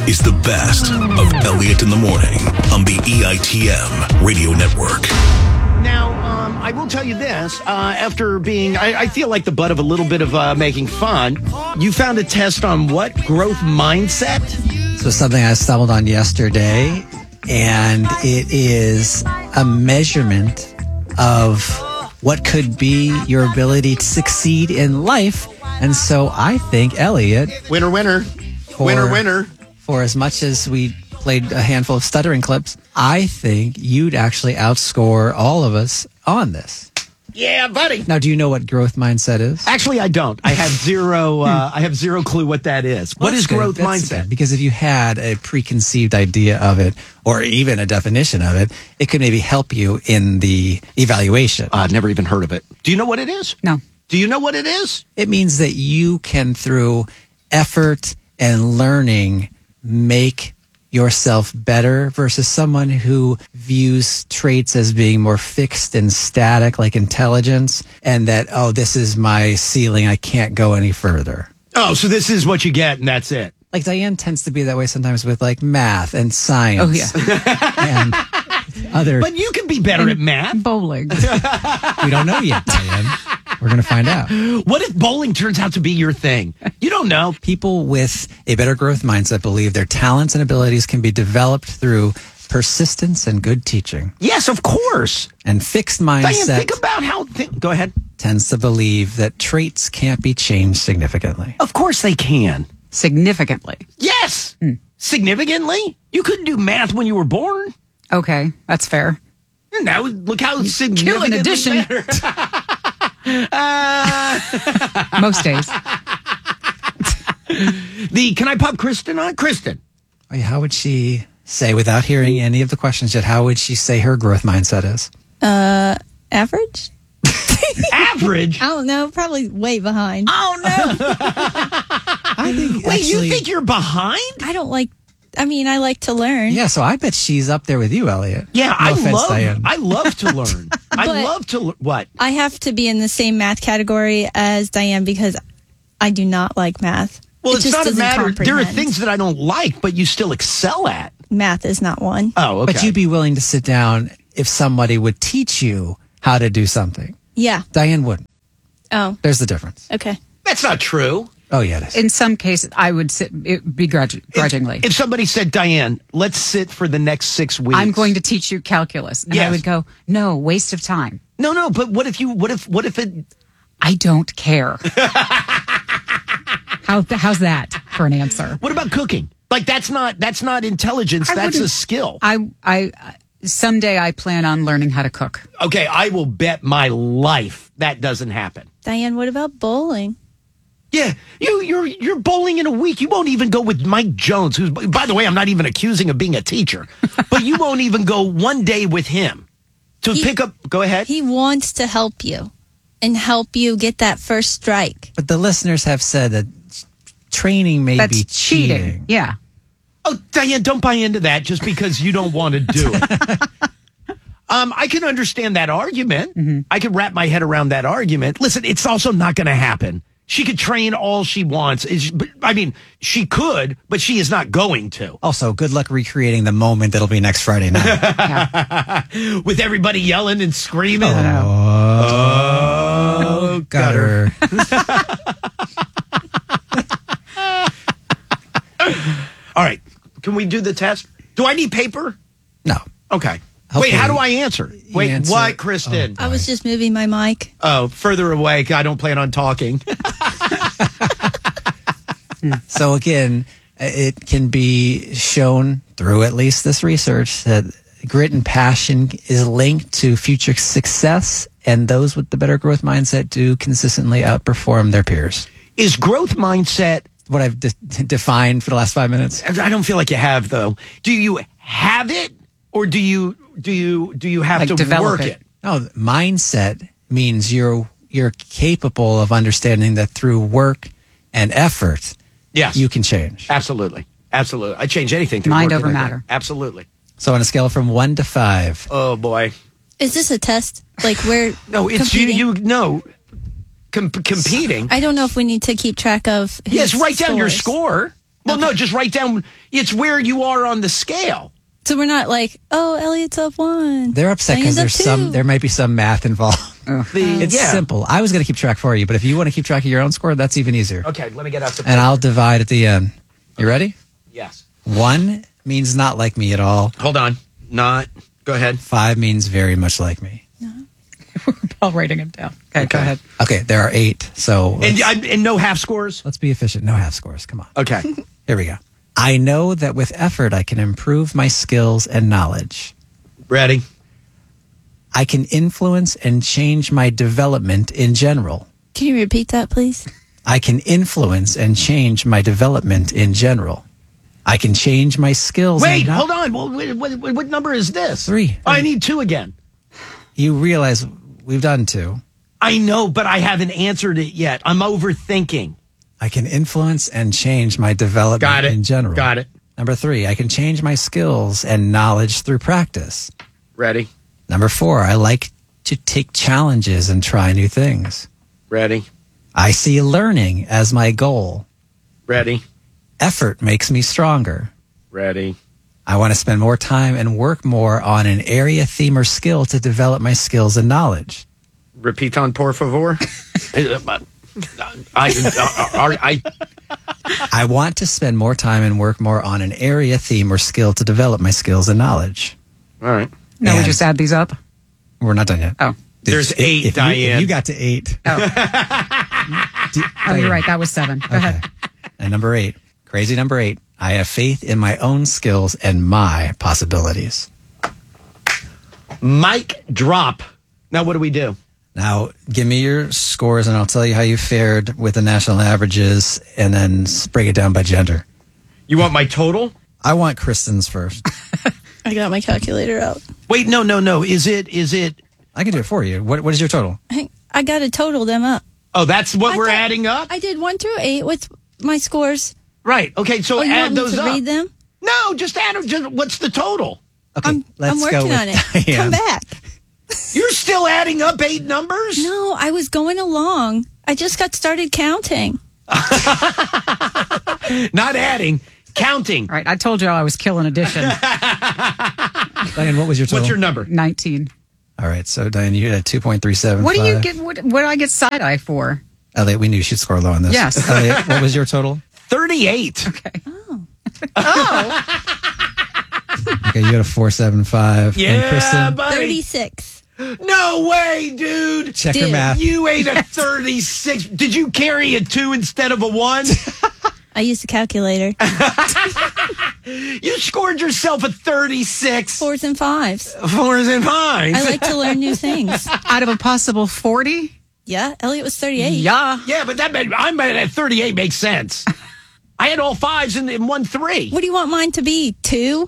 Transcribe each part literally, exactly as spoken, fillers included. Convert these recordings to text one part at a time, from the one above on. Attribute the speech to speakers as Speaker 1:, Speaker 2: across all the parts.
Speaker 1: is the best of Elliot in the Morning on the E I T M Radio Network.
Speaker 2: Now, um, I will tell you this. Uh, after being, I, I feel like the butt of a little bit of uh, making fun, you found a test on what? Growth mindset?
Speaker 3: So something I stumbled on yesterday, and it is a measurement of what could be your ability to succeed in life. And so I think, Elliot...
Speaker 2: Winner, winner.
Speaker 3: For,
Speaker 2: winner, winner.
Speaker 3: For as much as we played a handful of stuttering clips, I think you'd actually outscore all of us on this.
Speaker 2: Yeah, buddy.
Speaker 3: Now, do you know what growth mindset is?
Speaker 2: Actually, I don't. I have zero. Uh, I have zero clue what that is.
Speaker 3: Well,
Speaker 2: what is
Speaker 3: good.
Speaker 2: growth
Speaker 3: That's
Speaker 2: mindset?
Speaker 3: good, because if you had a preconceived idea of it, or even a definition of it, it could maybe help you in the evaluation.
Speaker 2: Uh, I've never even heard of it. Do you know what it is?
Speaker 4: No.
Speaker 2: Do you know what it is?
Speaker 3: It means that you can, through effort and learning, make yourself better versus someone who views traits as being more fixed and static, like intelligence, and that, oh, this is my ceiling, I can't go any further.
Speaker 2: Oh, so this is what you get, and that's it.
Speaker 3: Like Diane tends to be that way sometimes with like math and science.
Speaker 4: Oh, yeah.
Speaker 3: And other.
Speaker 2: But you can be better
Speaker 4: And
Speaker 2: at math.
Speaker 4: Bowling.
Speaker 3: We don't know yet, Diane. We're going to find out.
Speaker 2: What if bowling turns out to be your thing? You don't know.
Speaker 3: People with a better growth mindset believe their talents and abilities can be developed through persistence and good teaching.
Speaker 2: Yes, of course.
Speaker 3: And fixed
Speaker 2: Diane,
Speaker 3: mindset
Speaker 2: think about how... Th- Go ahead.
Speaker 3: tends to believe that traits can't be changed significantly.
Speaker 2: Of course they can.
Speaker 4: Significantly.
Speaker 2: Yes. Hmm. Significantly? You couldn't do math when you were born.
Speaker 4: Okay, that's fair.
Speaker 2: And now look how
Speaker 4: Kill
Speaker 2: significant
Speaker 4: an addition.
Speaker 2: uh,
Speaker 4: Most days.
Speaker 2: the Can I pop Kristen on? Kristen.
Speaker 3: Oh, yeah, how would she say, without hearing any of the questions yet, how would she say her growth mindset is?
Speaker 5: Uh, average?
Speaker 2: Average?
Speaker 5: I don't know. Probably way behind.
Speaker 2: Oh, no.
Speaker 3: I think
Speaker 2: Wait,
Speaker 3: actually,
Speaker 2: you think you're behind?
Speaker 5: I don't like, I mean, I like to learn.
Speaker 3: Yeah, so I bet she's up there with you, Elliot.
Speaker 2: Yeah,
Speaker 3: No
Speaker 2: I
Speaker 3: offense,
Speaker 2: love
Speaker 3: Diane.
Speaker 2: I love to learn. I
Speaker 5: But-
Speaker 2: love to learn. What?
Speaker 5: I have to be in the same math category as Diane because I do not like math.
Speaker 2: Well,
Speaker 5: It
Speaker 2: it's
Speaker 5: just
Speaker 2: not a
Speaker 5: doesn't
Speaker 2: matter. There are
Speaker 5: comprehend.
Speaker 2: things that I don't like, but you still excel at.
Speaker 5: Math is not one.
Speaker 2: Oh, okay.
Speaker 3: But you'd be willing to sit down if somebody would teach you how to do something.
Speaker 5: Yeah.
Speaker 3: Diane wouldn't.
Speaker 5: Oh,
Speaker 3: There's the difference.
Speaker 5: okay.
Speaker 2: That's not true.
Speaker 3: Oh, yeah, it is.
Speaker 4: In some cases, I would sit, it begrudg- grudgingly.
Speaker 2: If somebody said, Diane, let's sit for the next six weeks.
Speaker 4: I'm going to teach you calculus. And
Speaker 2: Yes.
Speaker 4: I would go, no, waste of time.
Speaker 2: No, no, but what if you, what if, what if it,
Speaker 4: I don't care. How, how's that for an answer?
Speaker 2: what about cooking? Like, that's not, that's not intelligence.
Speaker 4: I
Speaker 2: That's a
Speaker 4: wouldn't-
Speaker 2: skill.
Speaker 4: I, I, someday I plan on learning how to cook.
Speaker 2: Okay, I will bet my life that doesn't happen.
Speaker 5: Diane, what about bowling?
Speaker 2: Yeah, you, you're you're bowling in a week. You won't even go with Mike Jones, who's, by the way, I'm not even accusing of being a teacher, but you won't even go one day with him to
Speaker 5: He-
Speaker 2: pick up. Go ahead.
Speaker 5: He wants to help you and help you get that first strike.
Speaker 3: But the listeners have said that training may
Speaker 4: That's
Speaker 3: be
Speaker 4: cheating.
Speaker 3: cheating.
Speaker 4: Yeah.
Speaker 2: Oh, Diane, don't buy into that just because you don't want to do it. um, I can understand that argument.
Speaker 4: Mm-hmm.
Speaker 2: I can wrap my head around that argument. Listen, it's also not going to happen. She could train all she wants. Is- but- I mean, she could, but she is not going to.
Speaker 3: Also, good luck recreating the moment that'll be next Friday night.
Speaker 2: With everybody yelling and screaming.
Speaker 3: Oh, gutter.
Speaker 2: All right. Can we do the test? Do I need paper?
Speaker 3: No.
Speaker 2: Okay.
Speaker 3: Hopefully
Speaker 2: Wait, how do I answer? Wait,
Speaker 3: answer-
Speaker 2: what, Kristen?
Speaker 5: I was just moving my mic.
Speaker 2: Oh, further away. I don't plan on talking.
Speaker 3: So again, it can be shown through at least this research that grit and passion is linked to future success, and those with the better growth mindset do consistently outperform their peers.
Speaker 2: Is growth mindset...
Speaker 3: What I've de- defined for the last five minutes.
Speaker 2: I don't feel like you have, though. Do you have it, or do you do you do you have
Speaker 4: Like
Speaker 2: to
Speaker 4: develop
Speaker 2: work
Speaker 4: it.
Speaker 2: it?
Speaker 3: No, mindset means you're you're capable of understanding that through work and effort,
Speaker 2: Yes,
Speaker 3: you can change.
Speaker 2: absolutely, absolutely. I change anything. through
Speaker 4: Mind
Speaker 2: working
Speaker 4: over
Speaker 2: like
Speaker 4: matter.
Speaker 2: that. Absolutely.
Speaker 3: So on a scale from one to five,
Speaker 2: Oh boy.
Speaker 5: Is this a test? Like we're
Speaker 2: No, it's
Speaker 5: competing?
Speaker 2: you. You no. Com- competing.
Speaker 5: I don't know if we need to keep track of. his
Speaker 2: Yes, write down your
Speaker 5: scores.
Speaker 2: score. Well, no, just write down. It's where you are on the scale.
Speaker 5: So we're not like, oh, Elliot's up one.
Speaker 3: They're upset because
Speaker 5: Diane's
Speaker 3: there's
Speaker 5: up
Speaker 3: some.
Speaker 5: two.
Speaker 3: There might be some math involved.
Speaker 2: The,
Speaker 3: It's
Speaker 2: yeah.
Speaker 3: simple. I was going to keep track for you, but if you want to keep track of your own score, that's even easier.
Speaker 2: Okay, let me get out the.
Speaker 3: And I'll divide at the end. You ready?
Speaker 2: Yes.
Speaker 3: One means not like me at all.
Speaker 2: Hold on. Not. Go ahead.
Speaker 3: Five means very much like me.
Speaker 4: We're all writing them down. Okay, go ahead.
Speaker 3: Okay, there are eight. So
Speaker 2: And,
Speaker 3: let's,
Speaker 2: I- and no half scores.
Speaker 3: let's be efficient. No half scores. Come on.
Speaker 2: Okay.
Speaker 3: Here we go. I know that with effort, I can improve my skills and knowledge.
Speaker 2: Ready.
Speaker 3: I can influence and change my development in general.
Speaker 5: Can you repeat that, please?
Speaker 3: I can influence and change my development in general. I can change my skills.
Speaker 2: Wait,
Speaker 3: and
Speaker 2: hold on. Well, what, what, what number is this?
Speaker 3: Three.
Speaker 2: Oh, I need two again.
Speaker 3: You realize we've done two.
Speaker 2: I know, but I haven't answered it yet. I'm overthinking.
Speaker 3: I can influence and change my development
Speaker 2: Got it.
Speaker 3: in general.
Speaker 2: Got it.
Speaker 3: Number three, I can change my skills and knowledge through practice.
Speaker 2: Ready.
Speaker 3: Number four, I like to take challenges and try new things.
Speaker 2: Ready.
Speaker 3: I see learning as my goal.
Speaker 2: Ready.
Speaker 3: Effort makes me stronger.
Speaker 2: Ready.
Speaker 3: I want to spend more time and work more on an area, theme, or skill to develop my skills and knowledge.
Speaker 2: Repeat on, por favor. I, I, I,
Speaker 3: I want to spend more time and work more on an area, theme, or skill to develop my skills and knowledge.
Speaker 2: all right.
Speaker 4: Now we
Speaker 3: And
Speaker 4: just add these up.
Speaker 3: We're not done yet.
Speaker 4: Oh.
Speaker 2: There's
Speaker 3: If-
Speaker 2: eight,
Speaker 3: if you-
Speaker 2: Diane.
Speaker 3: if you got to eight.
Speaker 4: Oh,
Speaker 3: Do-
Speaker 4: oh you're right. That was seven. Go ahead.
Speaker 3: Okay. And number eight, crazy number eight, I have faith in my own skills and my possibilities.
Speaker 2: Mic drop. Now, what do we do?
Speaker 3: Now, give me your scores and I'll tell you how you fared with the national averages and then s- break it down by gender.
Speaker 2: You want my total?
Speaker 3: I want Kristen's first.
Speaker 5: I got my calculator out.
Speaker 2: Wait, no, no, no. Is it, is it?
Speaker 3: I can do it for you. What What is your total?
Speaker 5: I, I got to total them up.
Speaker 2: Oh, that's what
Speaker 5: I
Speaker 2: we're
Speaker 5: thought-
Speaker 2: adding up?
Speaker 5: I did one through eight. What's my scores?
Speaker 2: Right. Okay, so
Speaker 5: Oh, you
Speaker 2: add
Speaker 5: want me
Speaker 2: those
Speaker 5: to
Speaker 2: up.
Speaker 5: read them?
Speaker 2: No, just add them. Just, what's the total?
Speaker 3: Okay,
Speaker 5: I'm,
Speaker 3: let's
Speaker 5: I'm
Speaker 3: go
Speaker 5: working
Speaker 3: with
Speaker 5: on it.
Speaker 3: Diane.
Speaker 5: Come back.
Speaker 2: You're still adding up eight numbers?
Speaker 5: No, I was going along. I just got started counting.
Speaker 2: Not adding, counting.
Speaker 4: All right. I told you I was killing addition.
Speaker 3: Diane, what was your total?
Speaker 2: What's your number?
Speaker 4: nineteen.
Speaker 3: All right, so Diane, you had two point three seven.
Speaker 4: What do you get? What, what do I get side eye for?
Speaker 3: Elliot, we knew she'd score low on this.
Speaker 4: Yes.
Speaker 3: Elliot, what was your total?
Speaker 2: thirty-eight.
Speaker 4: Okay.
Speaker 3: Okay, you got a four seven five.
Speaker 2: Yeah,
Speaker 3: And Kristen,
Speaker 2: buddy.
Speaker 5: thirty-six.
Speaker 2: No way, dude.
Speaker 3: check your
Speaker 5: Dude.
Speaker 3: math.
Speaker 2: You ate a thirty-six. Did you carry a two instead of a one?
Speaker 5: I used a calculator.
Speaker 2: You scored yourself a thirty-six.
Speaker 5: Fours and fives.
Speaker 2: Fours and fives.
Speaker 5: I like to learn new things.
Speaker 4: Out of a possible forty?
Speaker 5: Yeah, Elliot was thirty-eight.
Speaker 4: Yeah.
Speaker 2: Yeah, but that made, I'm at thirty-eight makes sense. I had all fives and, and one three.
Speaker 5: What do you want mine to be? Two?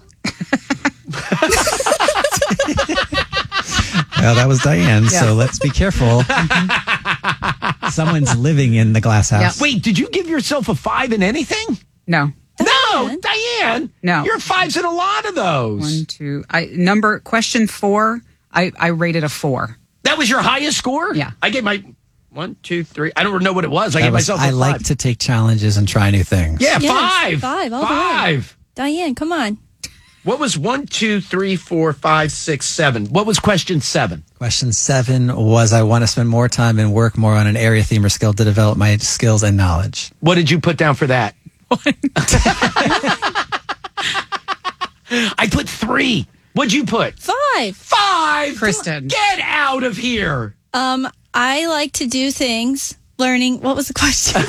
Speaker 3: Well, that was Diane,
Speaker 4: Yeah.
Speaker 3: so let's be careful. Someone's living in the glass house.
Speaker 2: Wait, did you give yourself a five in anything?
Speaker 4: No.
Speaker 2: No,
Speaker 5: Diane.
Speaker 2: Diane.
Speaker 4: No.
Speaker 2: You're fives in a lot of those.
Speaker 4: One, two. I number question four. I I rated a four.
Speaker 2: That was your highest score?
Speaker 4: Yeah.
Speaker 2: I gave my one, two, three. I don't know what it was. I
Speaker 3: That
Speaker 2: gave
Speaker 3: was-
Speaker 2: myself a
Speaker 3: I
Speaker 2: five.
Speaker 3: like to take challenges and try new things.
Speaker 2: Yeah,
Speaker 5: Yes,
Speaker 2: five.
Speaker 5: five, all the way.
Speaker 2: Five.
Speaker 5: Diane, come on.
Speaker 2: What was one, two, three, four, five, six, seven? What was question seven?
Speaker 3: Question seven was I want to spend more time and work more on an area, theme, or skill to develop my skills and knowledge.
Speaker 2: What did you put down for that? I put three. What'd you put?
Speaker 5: Five.
Speaker 2: Five.
Speaker 4: Kristen.
Speaker 2: Get out of here.
Speaker 5: Um, I like to do things. Learning. What was the question?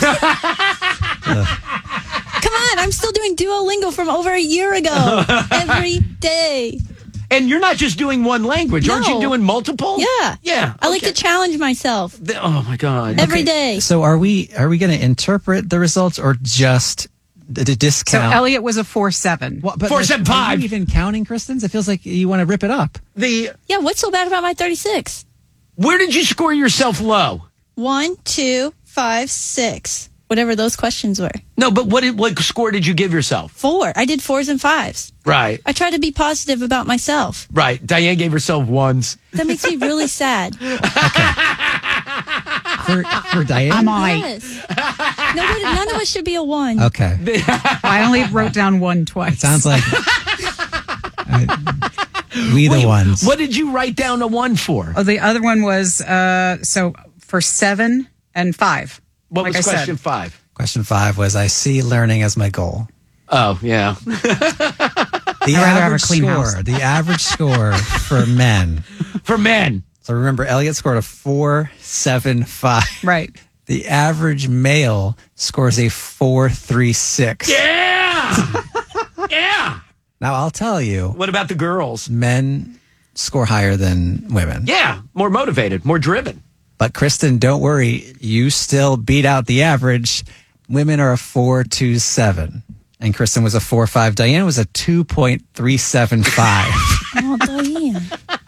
Speaker 5: Come on, I'm still doing Duolingo from over a year ago. Every day.
Speaker 2: And you're not just doing one language. Aren't you
Speaker 5: No.
Speaker 2: doing multiple?
Speaker 5: Yeah.
Speaker 2: Yeah.
Speaker 5: I like
Speaker 2: okay.
Speaker 5: to challenge myself
Speaker 2: The- Oh my God.
Speaker 5: every day.
Speaker 3: So are we are we going to interpret the results or just d- d-
Speaker 4: So
Speaker 3: discount?
Speaker 4: Elliot was a four seven.
Speaker 3: What- but
Speaker 2: Four,
Speaker 3: like,
Speaker 2: seven,
Speaker 3: are
Speaker 2: five.
Speaker 3: you even counting, Kristen's? It feels like you want to rip it up.
Speaker 2: The
Speaker 5: Yeah, what's so bad about my thirty-six?
Speaker 2: where did you score yourself low?
Speaker 5: One, two, five, six. Whatever those questions were.
Speaker 2: No, but what did, what score did you give yourself?
Speaker 5: Four. I did fours and fives.
Speaker 2: Right.
Speaker 5: I try to be positive about myself.
Speaker 2: Right. Diane gave herself ones.
Speaker 5: That makes me really sad.
Speaker 3: For, for Diane?
Speaker 4: Am I?
Speaker 5: Yes. Nobody, none of us should be a one.
Speaker 3: Okay.
Speaker 4: I only wrote down one twice.
Speaker 3: Sounds like uh, we the
Speaker 2: Wait,
Speaker 3: ones.
Speaker 2: What did you write down a one for?
Speaker 4: Oh, the other one was uh, so for seven and five.
Speaker 2: What
Speaker 4: like
Speaker 2: was
Speaker 4: I
Speaker 2: question
Speaker 4: said.
Speaker 2: five?
Speaker 3: Question five was, I see learning as my goal.
Speaker 2: Oh, yeah.
Speaker 3: The
Speaker 4: I'd rather have a
Speaker 3: average
Speaker 4: clean
Speaker 3: score,
Speaker 4: house.
Speaker 3: the average score for men.
Speaker 2: For men.
Speaker 3: So remember, Elliot scored a four seven five.
Speaker 4: Right.
Speaker 3: The average male scores a four three six.
Speaker 2: Yeah. Yeah.
Speaker 3: Now I'll tell you,
Speaker 2: What about the girls?
Speaker 3: men score higher than women.
Speaker 2: Yeah. More motivated, more driven.
Speaker 3: But Kristen, don't worry, you still beat out the average. Women are a four two seven. And Kristen was a four five. Diane was a two point three seven five.
Speaker 5: Oh, Diane.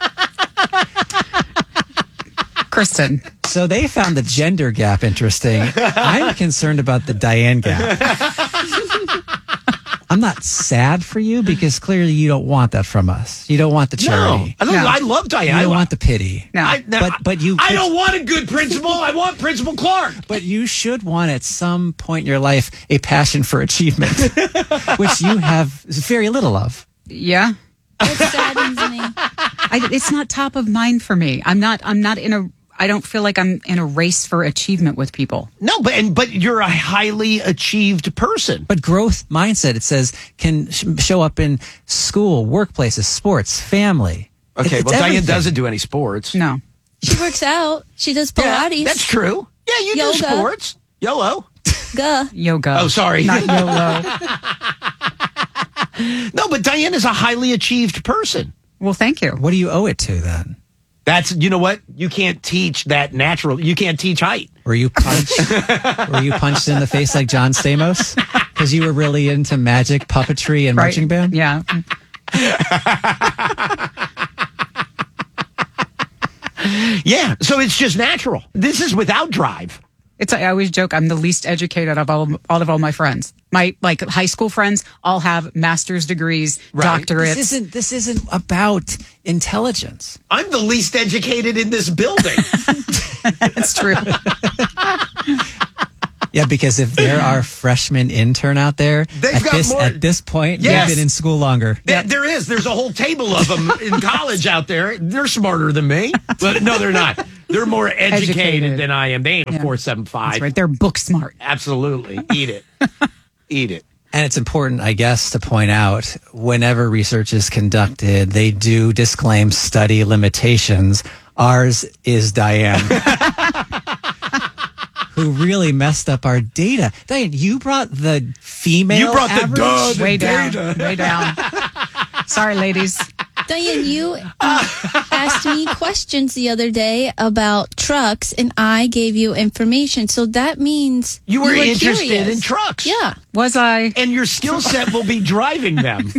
Speaker 4: Kristen.
Speaker 3: So they found the gender gap interesting. I'm concerned about the Diane gap. I'm not sad for you because clearly you don't want that from us. You don't want the
Speaker 2: No.
Speaker 3: charity.
Speaker 2: I, don't,
Speaker 4: No.
Speaker 2: I love Diane.
Speaker 3: You
Speaker 2: I
Speaker 3: don't
Speaker 2: lo-
Speaker 3: want the pity.
Speaker 4: No.
Speaker 2: I, no,
Speaker 3: But- but you-
Speaker 2: I don't want a good principal. I want Principal Clark.
Speaker 3: But you should want at some point in your life a passion for achievement, which you have very little of.
Speaker 4: Yeah.
Speaker 5: That saddens me.
Speaker 4: I, it's not top of mind for me. I'm not. I'm not in a. I don't feel like I'm in a race for achievement with people.
Speaker 2: No, but and but you're a highly achieved person.
Speaker 3: But growth mindset, it says, can sh- show up in school, workplaces, sports, family.
Speaker 2: Okay,
Speaker 3: It- it's
Speaker 2: well, Diane
Speaker 3: everything.
Speaker 2: doesn't do any sports.
Speaker 4: No.
Speaker 5: She works out. She does
Speaker 2: Yeah,
Speaker 5: Pilates.
Speaker 2: that's true. Yeah, you
Speaker 5: Yoga.
Speaker 2: do sports. YOLO.
Speaker 5: Gah.
Speaker 4: Yoga.
Speaker 2: Oh, sorry.
Speaker 4: Not YOLO.
Speaker 2: No, but Diane is a highly achieved person.
Speaker 4: Well, thank you.
Speaker 3: What do you owe it to then?
Speaker 2: That's, you know what? You can't teach that natural. You can't teach height.
Speaker 3: Were you punched? were you punched in the face like John Stamos? Because you were really into magic, puppetry, and
Speaker 4: Right?
Speaker 3: marching band?
Speaker 4: Yeah.
Speaker 2: Yeah, so it's just natural. This is without drive.
Speaker 4: It's. I always joke. I'm the least educated of all, all of all my friends. My like high school friends all have master's degrees,
Speaker 2: Right.
Speaker 4: doctorates.
Speaker 3: This isn't. This isn't about intelligence.
Speaker 2: I'm the least educated in this building.
Speaker 4: That's true.
Speaker 3: Yeah, because if there are freshmen intern out there,
Speaker 2: They've
Speaker 3: at
Speaker 2: got
Speaker 3: this
Speaker 2: more-
Speaker 3: at this point,
Speaker 2: Yes.
Speaker 3: they've been in school longer.
Speaker 2: There, there is. There's a whole table of them in college out there. They're smarter than me. But no, they're not. They're more educated,
Speaker 4: Educated.
Speaker 2: than I am. They ain't a
Speaker 4: Yeah.
Speaker 2: four seven five.
Speaker 4: That's right. They're book smart.
Speaker 2: Absolutely. Eat it. Eat it.
Speaker 3: And it's important, I guess, to point out whenever research is conducted, they do disclaim study limitations. Ours is Diane, who really messed up our data. Diane, you brought the female
Speaker 2: You brought the
Speaker 3: average?
Speaker 2: duh, the
Speaker 4: Way down.
Speaker 2: data.
Speaker 4: Way down. Sorry, ladies.
Speaker 5: Diane, you uh, asked me questions the other day about trucks, and I gave you information. So that means
Speaker 2: You were interested
Speaker 5: curious.
Speaker 2: in trucks.
Speaker 5: Yeah.
Speaker 4: Was I?
Speaker 2: And your skill set will be driving them.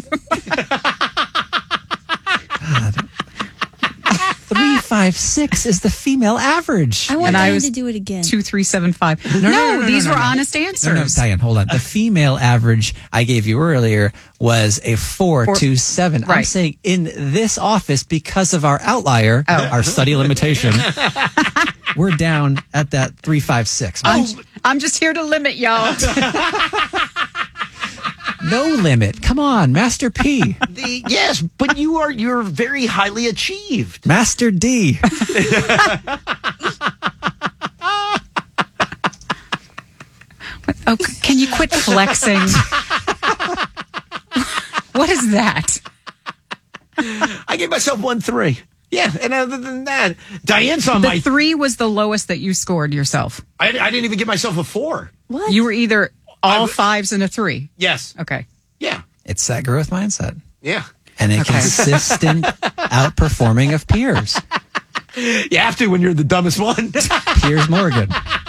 Speaker 3: Three five six is the female average.
Speaker 5: I want
Speaker 4: And I
Speaker 5: Diane
Speaker 4: was
Speaker 5: to do it again.
Speaker 4: Two, three, seven, five. No,
Speaker 3: no, no, no,
Speaker 4: these
Speaker 3: no,
Speaker 4: were
Speaker 3: no.
Speaker 4: honest
Speaker 3: No,
Speaker 4: answers.
Speaker 3: no, Diane, hold on. The female average I gave you earlier was a four two seven. I'm
Speaker 4: Right.
Speaker 3: saying in this office, because of our outlier,
Speaker 4: Oh.
Speaker 3: our study limitation, we're down at that three five six.
Speaker 4: I'm, I'm just here to limit y'all.
Speaker 3: No limit. Come on, Master P,
Speaker 2: The, yes, but you are you're very highly achieved.
Speaker 3: Master D.
Speaker 4: Oh, c- can you quit flexing? What is that?
Speaker 2: I gave myself one three. Yeah, and other than that, Diane's on
Speaker 4: The
Speaker 2: my.
Speaker 4: three was the lowest that you scored yourself.
Speaker 2: I, I didn't even give myself a four.
Speaker 5: What?
Speaker 4: You were either
Speaker 2: I
Speaker 4: all
Speaker 2: w-
Speaker 4: fives and a three.
Speaker 2: Yes.
Speaker 4: Okay.
Speaker 2: Yeah.
Speaker 3: It's that growth mindset
Speaker 2: Yeah.
Speaker 3: and a
Speaker 4: Okay.
Speaker 3: consistent outperforming of peers.
Speaker 2: You have to when you're the dumbest one.
Speaker 3: Piers Morgan.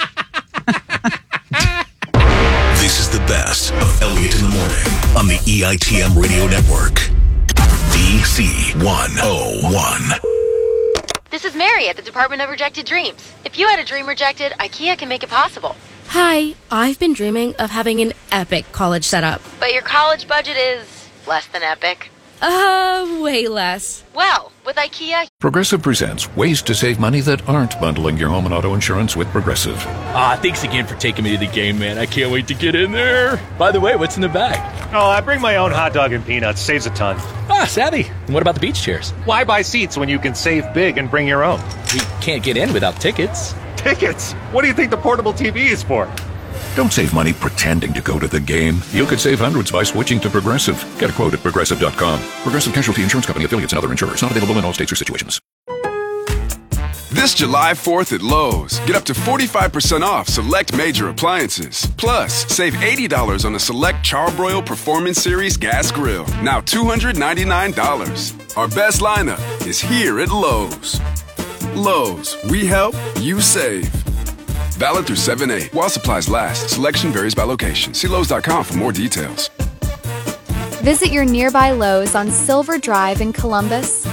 Speaker 1: This is the best of Elliot in the Morning on the E I T M Radio Network. D C one oh one.
Speaker 6: This is Mary at the Department of Rejected Dreams. If you had a dream rejected, IKEA can make it possible.
Speaker 7: Hi, I've been dreaming of having an epic college setup.
Speaker 6: But your college budget is less than epic.
Speaker 7: Uh, way less.
Speaker 6: Well, with IKEA...
Speaker 1: Progressive presents ways to save money that aren't bundling your home and auto insurance with Progressive.
Speaker 8: Ah, thanks again for taking me to the game, man. I can't wait to get in there. By the way, what's in the bag?
Speaker 9: Oh, I bring my own hot dog and peanuts. Saves a ton.
Speaker 8: Ah, savvy. And what about the beach chairs?
Speaker 9: Why buy seats when you can save big and bring your own?
Speaker 8: We can't get in without tickets.
Speaker 9: Tickets? What do you think the portable T V is for?
Speaker 1: Don't save money pretending to go to the game. You could save hundreds by switching to Progressive. Get a quote at Progressive dot com. Progressive Casualty Insurance Company, affiliates, and other insurers. Not available in all states or situations.
Speaker 10: This July fourth at Lowe's, get up to forty-five percent off select major appliances. Plus, save eighty dollars on a select Charbroil Performance Series gas grill. Now two hundred ninety-nine dollars. Our best lineup is here at Lowe's. Lowe's, we help, you save. Valid through seven eight. While supplies last, selection varies by location. See Lowe's dot com for more details.
Speaker 11: Visit your nearby Lowe's on Silver Drive in Columbus.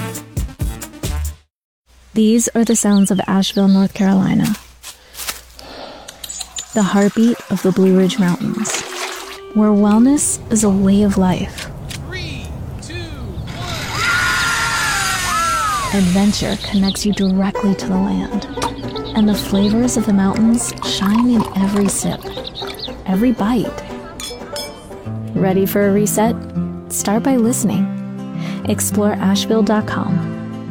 Speaker 12: These are the sounds of Asheville, North Carolina. The heartbeat of the Blue Ridge Mountains, where wellness is a way of life. Three, two, one. Adventure connects you directly to the land, and the flavors of the mountains shine in every sip, every bite. Ready for a reset? Start by listening. Explore Asheville dot com.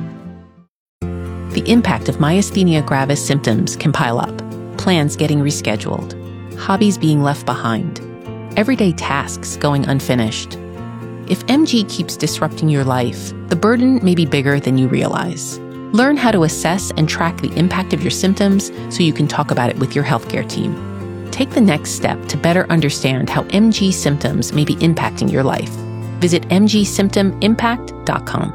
Speaker 13: The impact of myasthenia gravis symptoms can pile up. Plans getting rescheduled. Hobbies being left behind. Everyday tasks going unfinished. If M G keeps disrupting your life, the burden may be bigger than you realize. Learn how to assess and track the impact of your symptoms so you can talk about it with your healthcare team. Take the next step to better understand how M G symptoms may be impacting your life. Visit m g symptom impact dot com.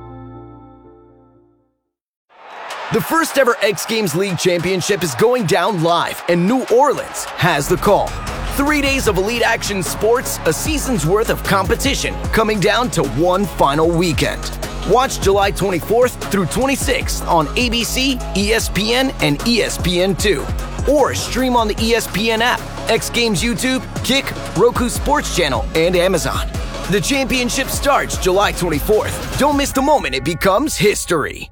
Speaker 14: The first ever X Games League Championship is going down live, and New Orleans has the call. Three days of elite action sports, a season's worth of competition, coming down to one final weekend. Watch July twenty-fourth through twenty-sixth on A B C, E S P N, and E S P N two. Or stream on the E S P N app, X Games YouTube, Kick, Roku Sports Channel, and Amazon. The championship starts July twenty-fourth. Don't miss the moment it becomes history.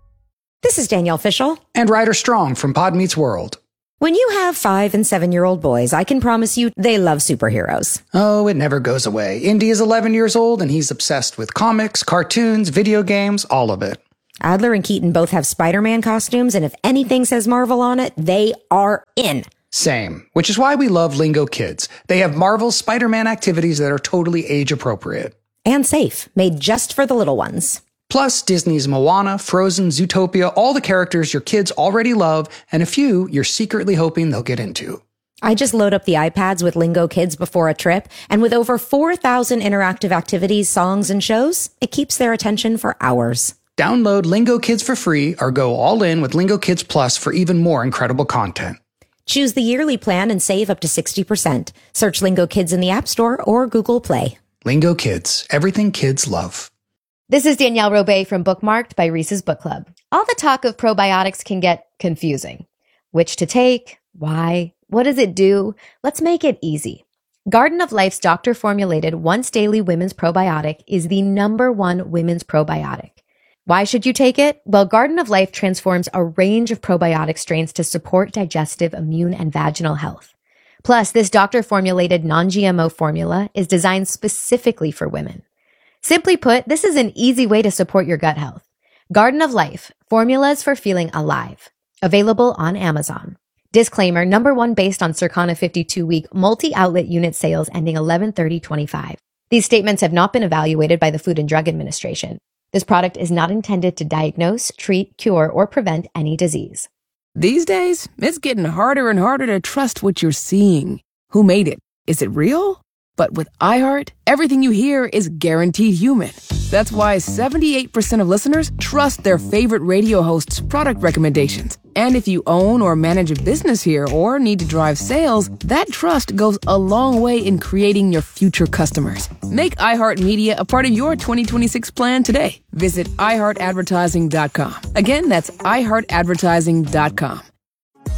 Speaker 15: This is Danielle Fishel.
Speaker 16: And Ryder Strong from Pod Meets World.
Speaker 15: When you have five and seven-year-old boys, I can promise you they love superheroes.
Speaker 16: Oh, it never goes away. Indy is eleven years old, and he's obsessed with comics, cartoons, video games, all of it.
Speaker 15: Adler and Keaton both have Spider-Man costumes, and if anything says Marvel on it, they are in.
Speaker 16: Same, which is why we love Lingo Kids. They have Marvel's Spider-Man activities that are totally age-appropriate.
Speaker 15: And safe, made just for the little ones.
Speaker 16: Plus, Disney's Moana, Frozen, Zootopia, all the characters your kids already love, and a few you're secretly hoping they'll get into.
Speaker 15: I just load up the iPads with Lingo Kids before a trip, and with over four thousand interactive activities, songs, and shows, it keeps their attention for hours.
Speaker 16: Download Lingo Kids for free or go all in with Lingo Kids Plus for even more incredible content.
Speaker 15: Choose the yearly plan and save up to sixty percent. Search Lingo Kids in the App Store or Google Play.
Speaker 16: Lingo Kids, everything kids love.
Speaker 17: This is Danielle Robay from Bookmarked by Reese's Book Club. All the talk of probiotics can get confusing. Which to take? Why? What does it do? Let's make it easy. Garden of Life's doctor-formulated once-daily women's probiotic is the number one women's probiotic. Why should you take it? Well, Garden of Life transforms a range of probiotic strains to support digestive, immune, and vaginal health. Plus, this doctor-formulated non-G M O formula is designed specifically for women. Simply put, this is an easy way to support your gut health. Garden of Life, formulas for feeling alive. Available on Amazon. Disclaimer, number one based on Circana fifty-two week multi-outlet unit sales ending eleven thirty twenty-five. These statements have not been evaluated by the Food and Drug Administration. This product is not intended to diagnose, treat, cure, or prevent any disease.
Speaker 18: These days, it's getting harder and harder to trust what you're seeing. Who made it? Is it real? But with iHeart, everything you hear is guaranteed human. That's why seventy-eight percent of listeners trust their favorite radio host's product recommendations. And if you own or manage a business here or need to drive sales, that trust goes a long way in creating your future customers. Make iHeartMedia a part of your twenty twenty-six plan today. Visit i heart advertising dot com. Again, that's i heart advertising dot com.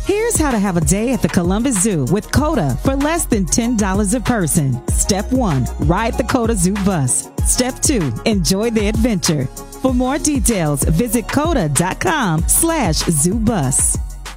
Speaker 19: Here's how to have a day at the Columbus Zoo with COTA for less than ten dollars a person. Step one, ride the COTA Zoo bus. Step two, enjoy the adventure. For more details, visit coda.com slash zoo bus.